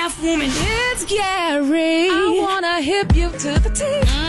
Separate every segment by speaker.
Speaker 1: half woman. It's Gary. I wanna hip you to the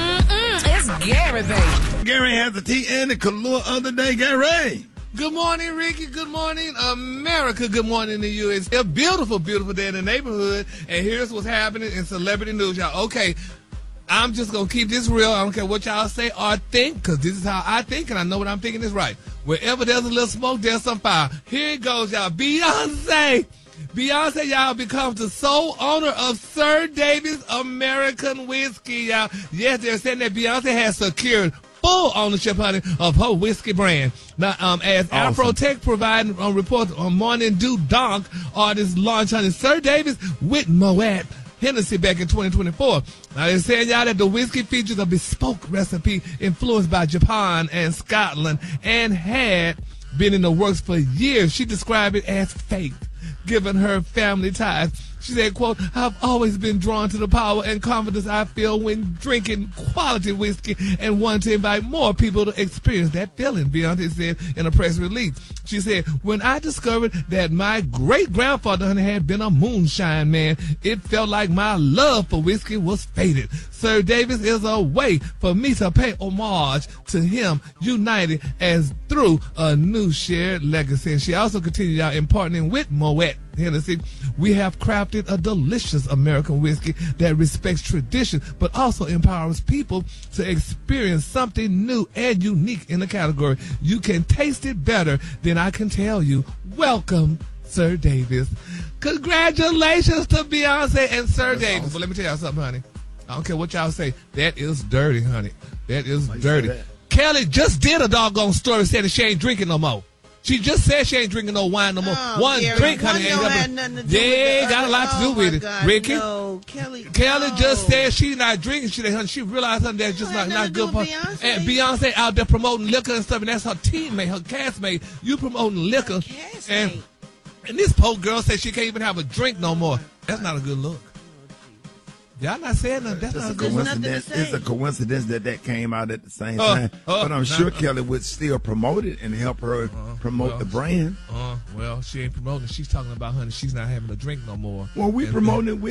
Speaker 1: T. It's Gary, baby.
Speaker 2: Gary has the tea and the color of the day. Gary.
Speaker 3: Good morning, Ricky. Good morning, America. Good morning to you. It's a beautiful, beautiful day in the neighborhood. And here's what's happening in celebrity news, y'all. Okay, I'm just going to keep this real. I don't care what y'all say or think, because this is how I think, and I know what I'm thinking is right. Wherever there's a little smoke, there's some fire. Here it goes, y'all. Beyonce, y'all, becomes the sole owner of Sir Davis American Whiskey, y'all. Yes, they're saying that Beyonce has secured full ownership, honey, of her whiskey brand. Now, as awesome. Afrotech provided reports on Morning Dew Donk artist launch, honey, Sir Davis with Moet Hennessy back in 2024. Now, they're saying, y'all, that the whiskey features a bespoke recipe influenced by Japan and Scotland and had been in the works for years. She described it as fake, given her family ties. She said, quote, I've always been drawn to the power and confidence I feel when drinking quality whiskey and want to invite more people to experience that feeling, Beyonce said in a press release. She said, when I discovered that my great-grandfather honey, had been a moonshine man, it felt like my love for whiskey was faded. Sir Davis is a way for me to pay homage to him, united as through a new shared legacy. And she also continued out in partnering with Moet Hennessy. We have crafted a delicious American whiskey that respects tradition, but also empowers people to experience something new and unique in the category. You can taste it better than I can tell you. Welcome, Sir Davis. Congratulations to Beyonce and Sir Davis. Awesome. But let me tell y'all something, honey. I don't care what y'all say. That is dirty, honey. That is dirty. Kelly just did a doggone story, said that she ain't drinking no more. She just said she ain't drinking no wine no more. One
Speaker 4: Gary,
Speaker 3: drink, honey. Yeah, got a lot to do with it.
Speaker 4: God,
Speaker 3: Ricky.
Speaker 4: No, Kelly
Speaker 3: just said she's not drinking. She realized something that's just not good for her. And Beyonce out there promoting liquor and stuff, and that's her teammate, her castmate. You promoting liquor. And this poor girl said she can't even have a drink no more. That's not a good look. Y'all not saying nothing. That's not a good
Speaker 2: coincidence. It's a coincidence that came out at the same time. But I'm sure Kelly would still promote it and help her promote the brand.
Speaker 3: Well, she ain't promoting it. She's talking about, honey, she's not having a drink no more.
Speaker 2: Well, we promoting it with